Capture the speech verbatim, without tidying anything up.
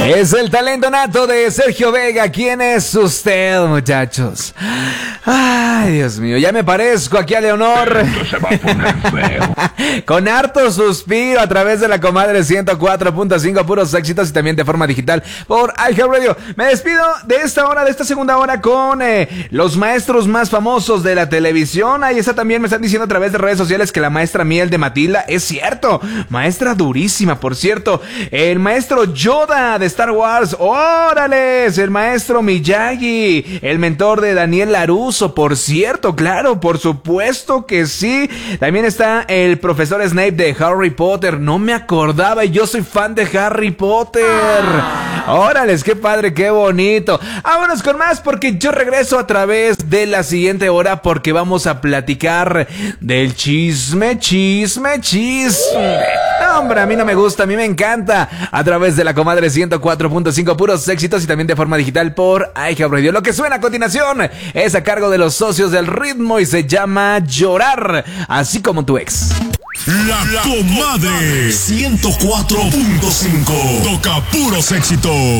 Es el talento nato de Sergio Vega. ¿Quién es usted, muchachos? Ay, Dios mío, ya me parezco aquí a Leonor. Esto se va a poner feo. Con harto suspiro a través de la comadre ciento cuatro punto cinco, puros éxitos, y también de forma digital por iHeartRadio. Me despido de esta hora, de esta segunda hora, con eh, los maestros más famosos de la televisión. Ahí está también, me están diciendo a través de redes sociales que la maestra Miel de Matilda, es cierto, maestra durísima, por cierto. El maestro Yoda de Star Wars, órales, el maestro Miyagi, el mentor de Daniel Laruso, por cierto, claro, por supuesto que sí. También está el profesor Snape de Harry Potter, no me acordaba, y yo soy fan de Harry Potter. Órales, qué padre, qué bonito. Vámonos con más, porque yo regreso a través de la siguiente hora, porque vamos a platicar del chisme, chisme, chisme. No, hombre, a mí no me gusta, a mí me encanta. A través de la comadre ciento cuatro punto cinco, puros éxitos, y también de forma digital por iHeartRadio. Lo que suena a continuación es a cargo de los socios del ritmo y se llama Llorar, así como tu ex. La, la comadre ciento cuatro punto cinco toca puros éxitos.